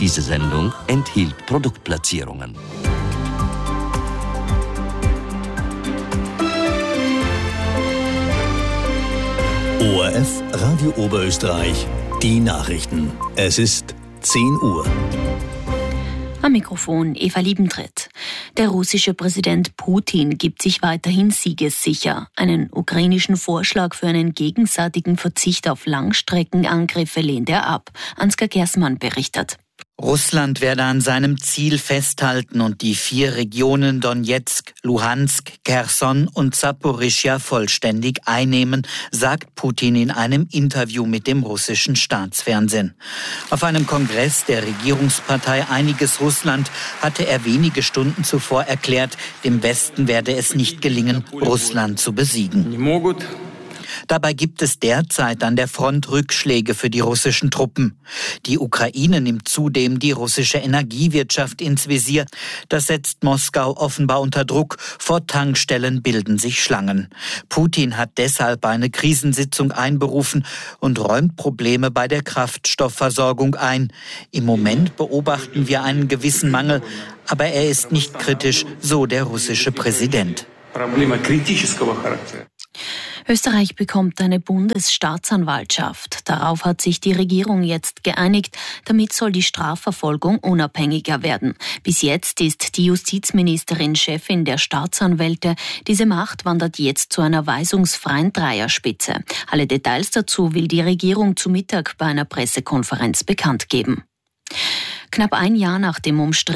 Diese Sendung enthielt Produktplatzierungen. ORF Radio Oberösterreich, die Nachrichten. Es ist 10 Uhr. Am Mikrofon Eva Liebentritt. Der russische Präsident Putin gibt sich weiterhin siegessicher. Einen ukrainischen Vorschlag für einen gegenseitigen Verzicht auf Langstreckenangriffe lehnt er ab. Ansgar Gersmann berichtet. Russland werde an seinem Ziel festhalten und die 4 Regionen Donetsk, Luhansk, Cherson und Saporischschja vollständig einnehmen, sagt Putin in einem Interview mit dem russischen Staatsfernsehen. Auf einem Kongress der Regierungspartei Einiges Russland hatte er wenige Stunden zuvor erklärt, dem Westen werde es nicht gelingen, Russland zu besiegen. Dabei gibt es derzeit an der Front Rückschläge für die russischen Truppen. Die Ukraine nimmt zudem die russische Energiewirtschaft ins Visier. Das setzt Moskau offenbar unter Druck. Vor Tankstellen bilden sich Schlangen. Putin hat deshalb eine Krisensitzung einberufen und räumt Probleme bei der Kraftstoffversorgung ein. Im Moment beobachten wir einen gewissen Mangel, aber er ist nicht kritisch, so der russische Präsident. Österreich bekommt eine Bundesstaatsanwaltschaft. Darauf hat sich die Regierung jetzt geeinigt. Damit soll die Strafverfolgung unabhängiger werden. Bis jetzt ist die Justizministerin Chefin der Staatsanwälte. Diese Macht wandert jetzt zu einer weisungsfreien Dreierspitze. Alle Details dazu will die Regierung zu Mittag bei einer Pressekonferenz bekannt geben. Knapp ein Jahr nach dem umstrittenen